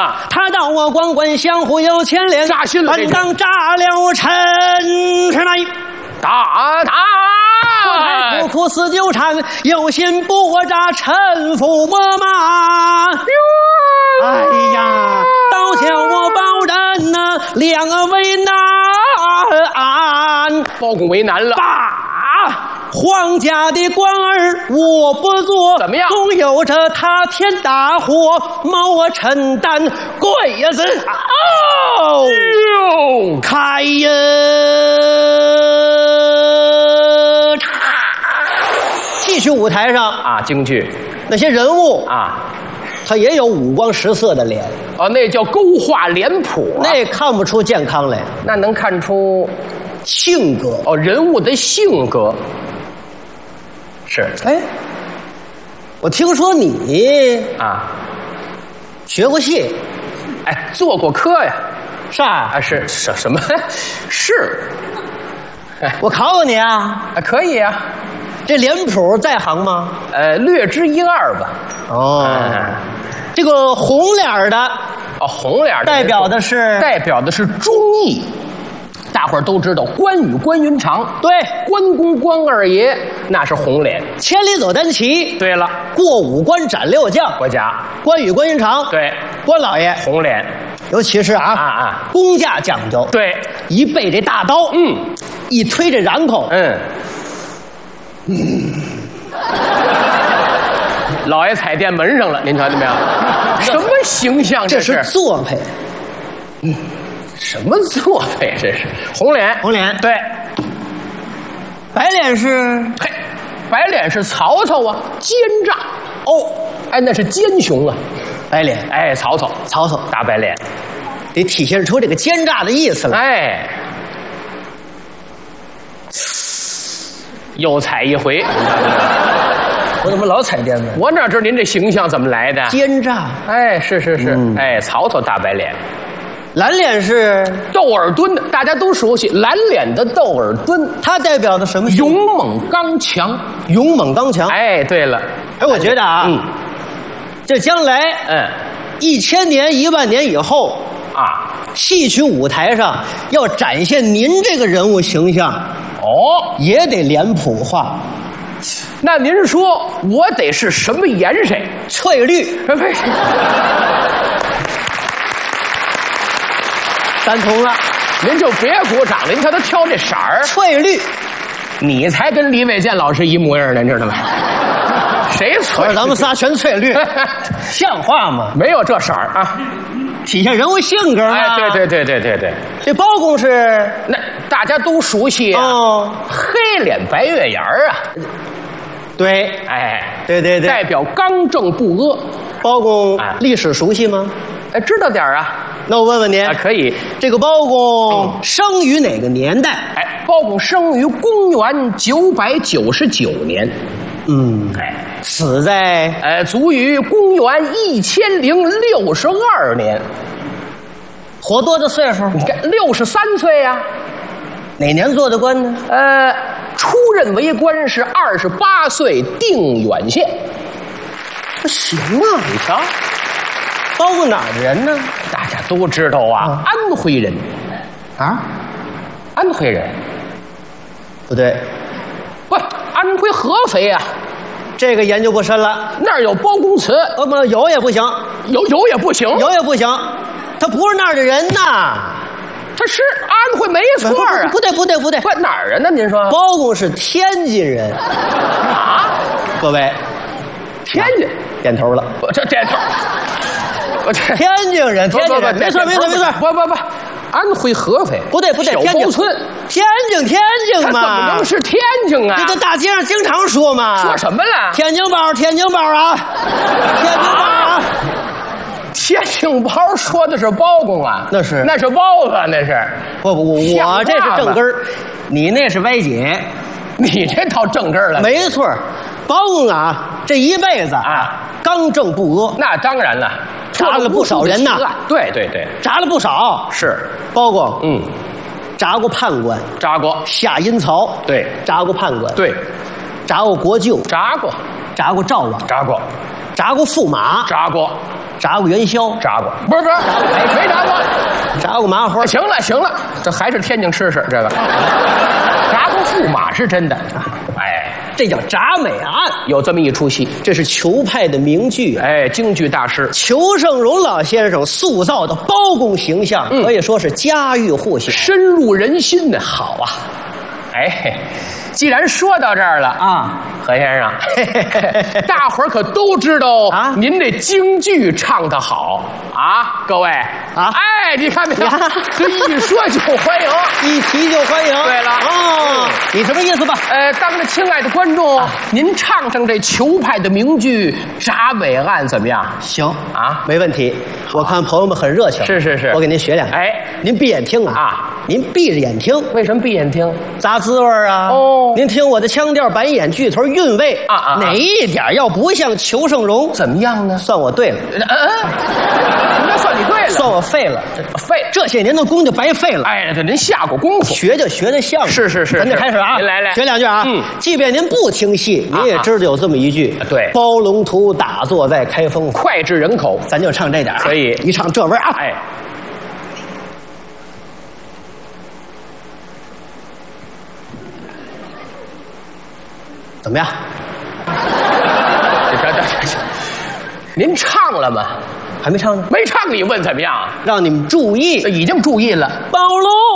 啊！ 他道我光棍相互有牵连， 扎心了本当炸了陈是来。 打他！ 苦苦思纠缠，有心不我扎陈驸马。哎呀，倒叫我保人呐，两个为难。 包公为难了。 皇家的官儿我不做， 怎么样？ 总有着他天大祸，冒我承担贵呀子。哦，开呀！戏曲舞台上啊，京剧那些人物啊， 他也有五光十色的脸。 哦，那叫勾画脸谱、啊， 那看不出健康来， 那能看出性格。 哦，人物的性格。是， 哎，我听说你啊， 学过戏， 哎，做过科呀？ 是啊， 啊，是什么？是，哎， 我考考你啊， 可以啊。 这脸谱在行吗？ 略知一二吧。 哦，这个红脸的， 哦，红脸代表的是忠义。大伙儿都知道关羽关云长， 对， 关公关二爷那是红脸， 千里走单骑。 对了， 过五关斩六将， 国家关羽关云长， 对， 关老爷红脸， 尤其是啊公家讲究， 对， 一背这大刀，一推这髯口， 老爷踩电门上了，您瞧见没有？什么形象？ 这是做配。 什么做配？这是红脸， 红脸对， 白脸是嘿，白脸是曹操啊，奸诈哦，哎，那是奸雄啊， 白脸， 哎，曹操大白脸， 得体现出这个奸诈的意思来。 哎，又踩一回， 我怎么老踩电门？ 我哪知您这形象怎么来的？ 奸诈， 哎，是，哎，曹操大白脸。 蓝脸是窦尔敦的，大家都熟悉。蓝脸的窦尔敦， 他代表的什么？ 勇猛刚强， 勇猛刚强。 哎，对了， 哎，我觉得啊，这将来，1000年、10000年以后啊，戏曲舞台上要展现您这个人物形象，也得脸谱化。 那您说我得是什么颜色？ 翠绿。赞同了， 您就别鼓掌了。您看他挑这色儿， 翠绿， 你才跟李伟健老师一模样呢，你知道吗？谁翠？ 咱们仨全翠绿，像话吗？ 没有这色儿啊， 体现人物性格嘛。 哎，对。 这包公是那大家都熟悉啊，黑脸白月牙啊。 对， 哎， 对， 代表刚正不阿。 包公历史熟悉吗？ 哎，知道点啊。 那我问问您可以。 这个包公生于哪个年代？ 哎，包公生于公元999年。 死在卒于公元1062年。 活多大岁数？ 你看63岁呀。 哪年做的官呢？ 出任为官是28岁定远县。 这行啊， 你瞧。 包公哪儿的人呢？ 大家都知道啊，安徽人。 啊？ 安徽人？ 不对， 不，安徽合肥啊。 这个研究不深了。 那儿有包公祠？ 不，有也不行。 有也不行。 有也不行，他不是那儿的人呐。 他是安徽没错啊。 不对， 不哪儿人呢？您说？ 包公是天津人。 啊？ 各位， 天津点头了。 这点头。 天津人，没错， 不，安徽合肥， 不对， 小包村， 天津嘛， 怎么能是天津啊？ 这个大街上经常说嘛。 说什么了？ 天津包啊，天津包啊。 天津包说的是包公啊？那是包子，那是。 不，我这是正根儿，你那是歪解， 你这套正根儿了。 没错，包公啊，这一辈子啊，刚正不阿。那当然了。铡了不少人呐， 对， 铡了不少。 是包公，铡过判官， 铡过下阴曹， 对， 铡过判官， 对， 铡过国舅， 铡过赵王， 铡过铡过驸马， 铡过炸过元宵， 炸过，不是，没炸过， 炸过麻花。 行了，这还是天津吃这个，炸过驸马是真的，哎， 这叫铡美案， 有这么一出戏， 这是裘派的名剧， 哎，京剧大师裘盛戎老先生塑造的包公形象，可以说是家喻户晓， 深入人心呢。好啊，哎。既然说到这儿了啊，何先生，大伙儿可都知道啊，您这京剧唱得好啊，各位啊，哎，你看没有？这一说就欢迎， 一提就欢迎。 对了， 哦，你什么意思吧？ 当着亲爱的观众，您唱唱这裘派的名剧《铡美案》怎么样？ 行啊，没问题。我看朋友们很热情， 是， 我给您学两句。哎，您闭眼听啊，您闭着眼听。 为什么闭眼听？ 杂滋味啊。哦。您听我的腔调、板眼、句头、韵味啊，哪一点要不像裘盛戎？ 怎么样呢？ 算我对了。 那算你对了， 算我废了。 废， 这些年的功就白费了。 哎，这您下过功夫， 学就学得像。 是， 咱就开始啊！ 您来， 学两句啊。即便您不听戏，您也知道有这么一句。 对， 包龙图打坐在开封， 脍炙人口。 咱就唱这点， 可以一唱这味儿啊！ 哎。怎么样？您唱了吗？ 还没唱呢。 没唱，你问怎么样？ 让你们注意， 已经注意了。 包龙